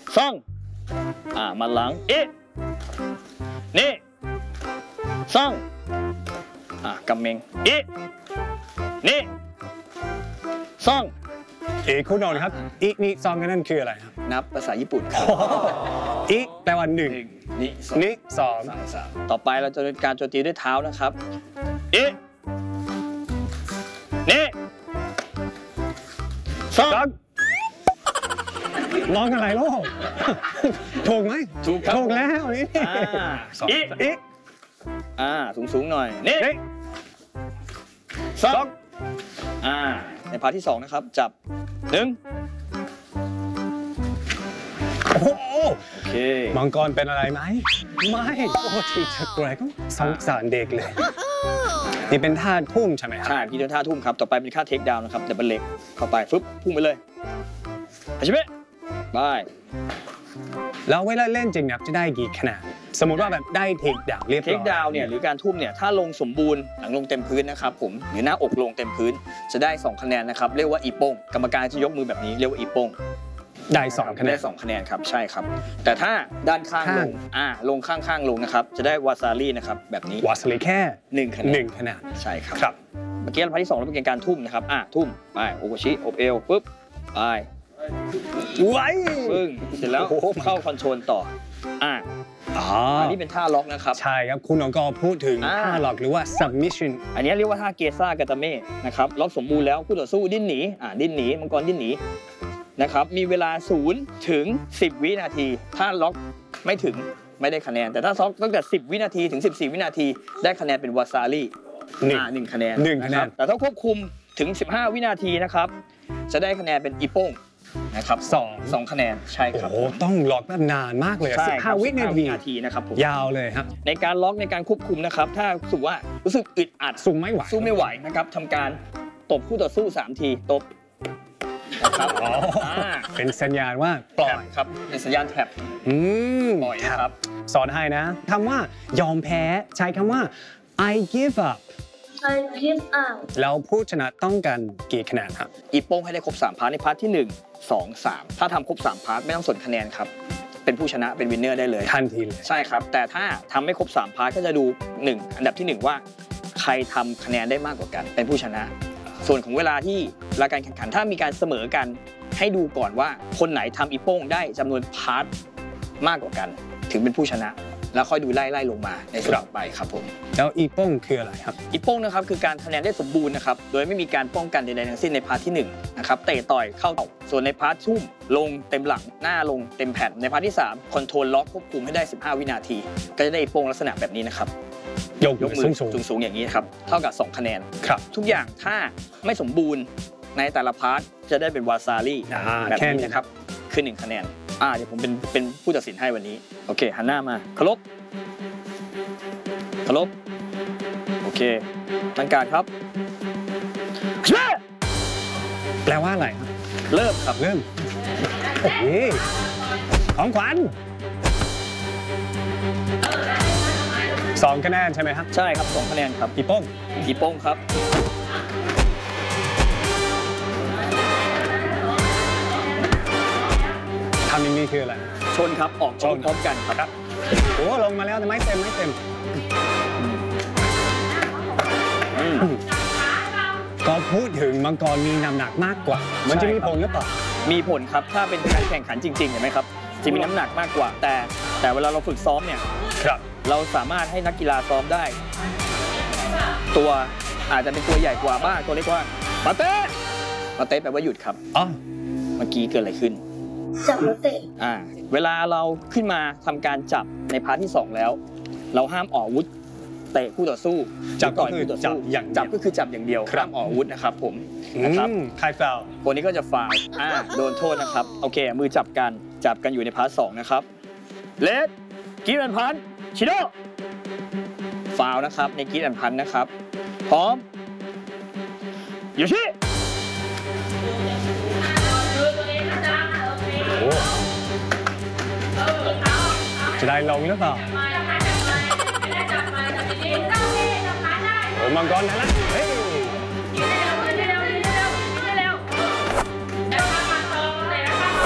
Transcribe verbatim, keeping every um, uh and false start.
สองอ่ามาหลังเอ๊ะนี่สองอ่ากำเมงเอ๊ะนี่สองอีกคุณนนท์ครับอีนี่ซองกันนั่นคืออะไรครับนับภาษาญี่ปุ่นครับอีแปลว่าหนึ่งนี่นี่สองต่อไปเราจะเป็นการโจมตีด้วยเท้านะครับเอ๊ะนี่สองร้องอะไรลูกถูกไหมถูกถูกแล้วนี่อีอีอ่าสูงสูงหน่อยนี่สองอ่าในพาร์ทที่สองนะครับจับหนึ่งโอ้โหโอเคมังกรเป็นอะไรไหมไม่โอ้ทีเจอร์แกรกสงสารเด็กเลยนี่เป็นท่าทุ่มใช่ไหมครับใช่พี่เป็นท่าทุ่มครับต่อไปเป็นท่าเทคดาวน์นะครับเดี๋ยวเป็นเล็กเข้าไปฟึบพุ่งไปเลยอาชิเมะบายแล้วเวลาเล่นจริงเนี่ยจะได้กี่คะแนนสมมติว่าแบบได้เทคดาวเรียบร้อยเทคดาวเนี่ยหรือการทุ่มเนี่ยถ้าลงสมบูรณ์หลังลงเต็มพื้นนะครับผมหรือหน้าอกลงเต็มพื้นจะได้สองคะแนนนะครับเรียกว่าอีโป้งกรรมการจะยกมือแบบนี้เรียกว่าอีโป้งได้สองคะแนนได้สองคะแนนครับใช่ครับแต่ถ้าด้านข้างลงอ่าลงข้างๆลงนะครับจะได้วาซารี่นะครับแบบนี้วาซารี่แค่หนึ่งคะแนนหนึ่งคะแนนใช่ครับครับเมื่อกี้เราพาร์ทที่สองเราเป็นการทุ่มนะครับอ่าทุ่มไปโอโกชิอบเอวปุ๊บไปไว้ปึ้งเสร็จแล้วเข้าคอนโทรลต่ออ่าอันนี้เป็นท่าล็อกนะครับใช่ครับคุณน้องก็พูดถึงท่าล็อกหรือว่า submission อันนี้เรียกว่าท่าเกซ่ากาตาเม่นะครับล็อกสมบูรณ์แล้วคู่ต่อสู้ดิ้นหนีอ่าดิ้นหนีมังกรดิ้นหนีนะครับมีเวลาศูนย์ถึงสิบวินาทีถ้าล็อกไม่ถึงไม่ได้คะแนนแต่ถ้าล็อกตั้งแต่สิบวินาทีถึงสิบสี่วินาทีได้คะแนนเป็นวาซารี่อ่าหนึ่งคะแนนหนึ่งคะแนนแต่ถ้าควบคุมถึงสิบห้าวินาทีนะครับจะได้คะแนนเป็นอีโป้งนะครับสองสองคะแนนใช่ครับโอ้ต้องล็อกแบบนานมากเลยสิบห้าวินาทีนะครับผมยาวเลยครับในการล็อกในการควบคุมนะครับถ้ารู้สึกว่ารู้สึกอึดอัดสู้ไม่ไหวสู้ไม่ไหวนะครับทำการตบคู่ต่อสู้สามทีตบนะครับเป็นสัญญาณว่าปล่อยครับเป็นสัญญาณแท็บอืมปล่อยครับสอนให้นะคำว่ายอมแพ้ใช้คำว่า I give up I give up แล้วผู้ชนะต้องการกี่คะแนนครับอีโป้งให้ได้ครบสามพาร์ทในพาร์ทที่หนึ่ง สอง สามถ้าทำครบสามพาร์ทไม่ต้องสนคะแนนครับเป็นผู้ชนะเป็นวินเนอร์ได้เลยทันทีเลยใช่ครับแต่ถ้าทำไม่ครบสามพาร์ทก็จะดูหนึ่งอันดับที่หนึ่งว่าใครทำคะแนนได้มากกว่ากันเป็นผู้ชนะส่วนของเวลาที่รายการแข่งขันถ้ามีการเสมอกันให้ดูก่อนว่าคนไหนทำอีโป้งได้จำนวนพาร์ทมากกว่ากันถึงเป็นผู้ชนะแล้วค่อยดูไล่ไล่ลงมาในส่วนต่อไปครับผมแล้วอีโป้งคืออะไรครับอีโป้งนะครับคือการคะแนนได้สมบูรณ์นะครับโดยไม่มีการป้องกันใดๆทั้งสิ้นในพาร์ทที่หนึ่งนะครับเตะต่อยเข้าส่วนในพาร์ททุ่มลงเต็มหลังหน้าลงเต็มแผ่นในพาร์ทที่สามคอนโทรลล็อกควบคุมให้ได้สิบห้าวินาทีก็จะได้อีโป้งลักษณะแบบนี้นะครับยกยกมือสูงๆอย่างนี้ครับเท่ากับสองคะแนนครับทุกอย่างถ้าไม่สมบูรณ์ในแต่ละพาร์ทจะได้เป็นวาซารี่แบบนี้นะครับคือหนึ่งคะแนนอ่าเดี๋ยวผมเป็นเป็นผู้ตัดสินให้วันนี้โอเคหันหน้ามาเคารพเคารพโอเคตั้งการครับแปลว่าอะไรครับเริ่มครับเริ่มโอ้โหของขวัญสองคะแนนใช่ไหมครับใช่ครับสองคะแนนครับอีโป้งอีโป้งครับทำอย่างนี้คืออะไรชนครับออกชนพร้อมกันครับโอ้ลงมาแล้วแต่ไม่เต็มไม่เต็มก็พูดถึงมังกรมีน้ำหนักมากกว่ามันจะมีผลหรือเปล่ามีผลครับถ้าเป็นการแข่งขันจริงๆเห็นไหมครับจะมีน้ำหนักมากกว่าแต่แต่เวลาเราฝึกซ้อมเนี่ยครับเราสามารถให้นักกีฬาซ้อมได้ตัวอาจจะเป็นตัวใหญ่กว่าบ้างตัวเล็กกว่าปาเต้ปาเต้แปลว่าหยุดครับอ๋อเมื่อกี้เกิดอะไรขึ้นจับแล้วเตะอ่าเวลาเราขึ้นมาทำการจับในพาร์ทที่สองแล้วเราห้ามออกอาวุธเตะคู่ต่อสู้จับก็คือจับอย่างจับก็คือจับอย่างเดียวห้ามออกอาวุธนะครับผมนะครับใครฟาวคนนี้ก็จะฟาวอ่าโดนโทษนะครับโอเคมือจับกันจับกันอยู่ในพาร์ทสองนะครับเลดกีแอนพันชิโดฟาวนะครับในกีแอนพันนะครับพร้อมโยชิจะได้ลงหรือเปล่าโอ้มังกรนั่นแหละ